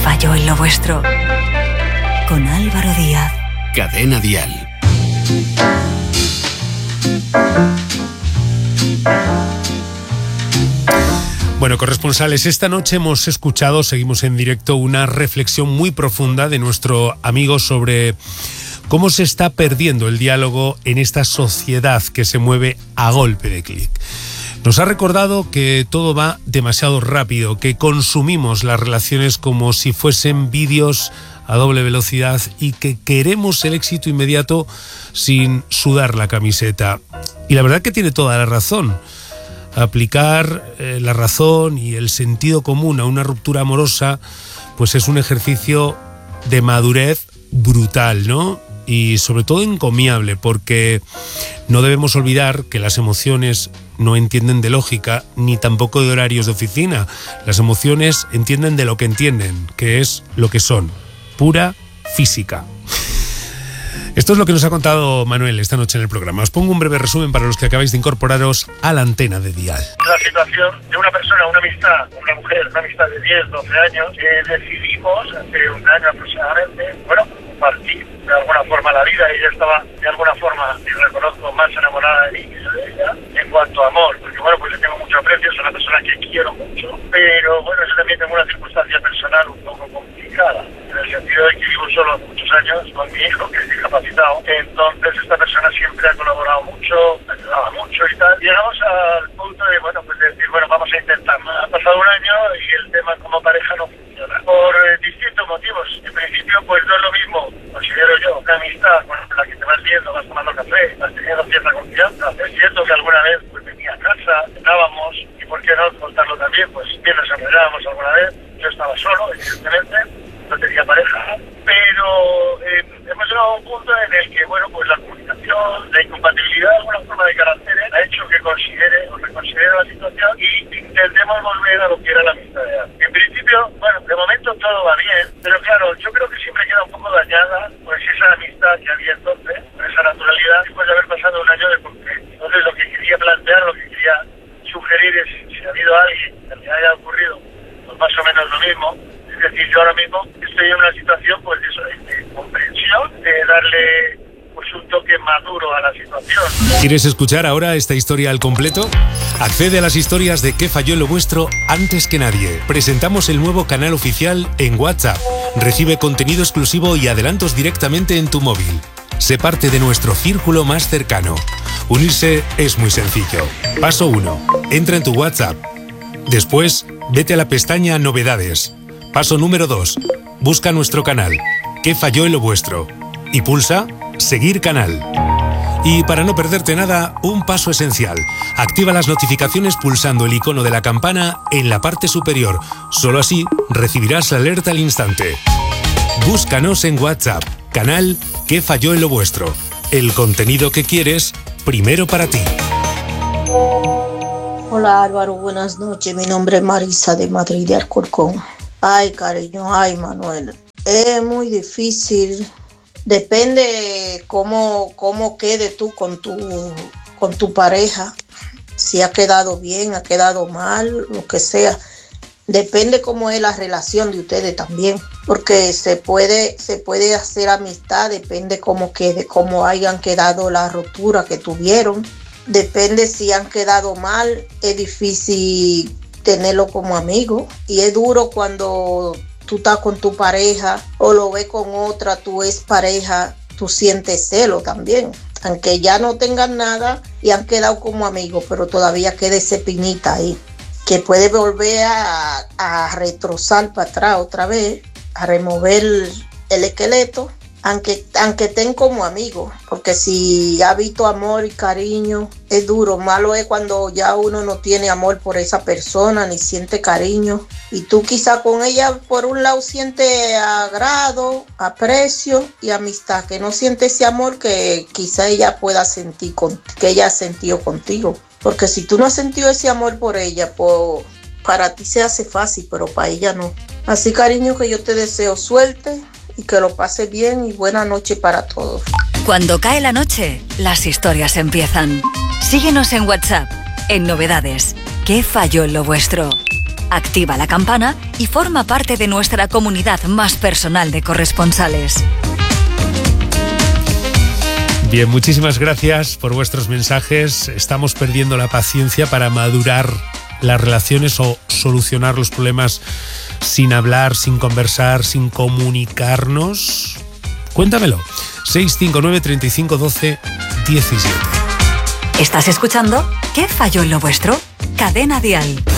falló en lo vuestro? Con Álvaro Díaz. Cadena Dial. Bueno, corresponsales, esta noche hemos escuchado, seguimos en directo, una reflexión muy profunda de nuestro amigo sobre cómo se está perdiendo el diálogo en esta sociedad que se mueve a golpe de clic. Nos ha recordado que todo va demasiado rápido, que consumimos las relaciones como si fuesen vídeos a doble velocidad y que queremos el éxito inmediato sin sudar la camiseta. Y la verdad que tiene toda la razón. Aplicar la razón y el sentido común a una ruptura amorosa pues es un ejercicio de madurez brutal, ¿no? Y sobre todo encomiable, porque no debemos olvidar que las emociones no entienden de lógica ni tampoco de horarios de oficina. Las emociones entienden de lo que entienden, que es lo que son, pura física. Esto es lo que nos ha contado Manuel esta noche en el programa. Os pongo un breve resumen para los que acabáis de incorporaros a la antena de Dial. La situación de una persona, una amistad, una mujer, una amistad de 10, 12 años, decidimos hace un año aproximadamente, compartir de alguna forma la vida. Ella estaba de alguna forma, y reconozco, más enamorada de mí que yo de ella en cuanto a amor, porque pues le tengo mucho aprecio, es una persona que quiero mucho, pero yo también tengo una circunstancia personal un poco complicada, en el sentido de que vivo solo muchos años con mi hijo, que es discapacitado. Entonces esta persona siempre ha colaborado mucho, me ayudaba mucho y tal. Llegamos al punto de, decir, vamos a intentarlo. Ha pasado un año y el tema como pareja no funciona, por distintos motivos. En principio, no es lo mismo, considero yo, una amistad con la que te vas viendo, vas tomando café, vas teniendo cierta confianza. Es cierto que alguna vez venía a casa, cenábamos, y por qué no contarlo también, bien nos enrollábamos alguna vez. Yo estaba solo, evidentemente, no tenía pareja, pero hemos llegado a un punto en el que, la comunicación, la incompatibilidad de alguna forma de caracteres ha hecho que reconsidere la situación y intentemos volver a lo que era la amistad de antes. En principio, de momento todo va bien, pero claro, yo creo que siempre queda un poco dañada esa amistad que había entonces, con esa naturalidad, después de haber pasado un año de conflicto. Entonces lo que quería plantear, lo que quería sugerir es, si ha habido alguien que le haya ocurrido más o menos lo mismo, es decir, yo ahora mismo estoy en una situación de comprensión, de darle un toque maduro a la situación. ¿Quieres escuchar ahora esta historia al completo? Accede a las historias de ¿Qué falló en lo vuestro? Antes que nadie. Presentamos el nuevo canal oficial en WhatsApp. Recibe contenido exclusivo y adelantos directamente en tu móvil. Sé parte de nuestro círculo más cercano. Unirse es muy sencillo. Paso 1. Entra en tu WhatsApp. Después, vete a la pestaña Novedades. Paso número 2. Busca nuestro canal. ¿Qué falló en lo vuestro? Y pulsa Seguir canal. Y para no perderte nada, un paso esencial. Activa las notificaciones pulsando el icono de la campana en la parte superior. Solo así recibirás la alerta al instante. Búscanos en WhatsApp. Canal ¿Qué falló en lo vuestro? El contenido que quieres, primero para ti. Hola Álvaro, buenas noches. Mi nombre es Marisa de Madrid de Alcorcón. Ay, cariño, ay, Manuel. Es muy difícil. Depende cómo quede tú con tu pareja. Si ha quedado bien, ha quedado mal, lo que sea. Depende cómo es la relación de ustedes también. Porque se puede hacer amistad, depende cómo quede, cómo hayan quedado la ruptura que tuvieron. Depende si han quedado mal, es difícil tenerlo como amigo. Y es duro cuando tú estás con tu pareja o lo ves con otra, tu expareja, tú sientes celo también. Aunque ya no tengan nada y han quedado como amigos, pero todavía queda ese pinita ahí, que puede volver a retroceder para atrás otra vez, a remover el esqueleto. Aunque estén como amigos, porque si ha visto amor y cariño, es duro. Malo es cuando ya uno no tiene amor por esa persona, ni siente cariño. Y tú quizá con ella, por un lado, sientes agrado, aprecio y amistad, que no siente ese amor que quizá ella pueda sentir, que ella ha sentido contigo. Porque si tú no has sentido ese amor por ella, pues para ti se hace fácil, pero para ella no. Así, cariño, que yo te deseo suerte y que lo pase bien y buena noche para todos. Cuando cae la noche, las historias empiezan. Síguenos en WhatsApp, en Novedades. ¿Qué falló en lo vuestro? Activa la campana y forma parte de nuestra comunidad más personal de corresponsales. Bien, muchísimas gracias por vuestros mensajes. Estamos perdiendo la paciencia para madurar las relaciones o solucionar los problemas sin hablar, sin conversar, sin comunicarnos. Cuéntamelo. 659 35 12 17. ¿Estás escuchando? ¿Qué falló en lo vuestro? Cadena Dial.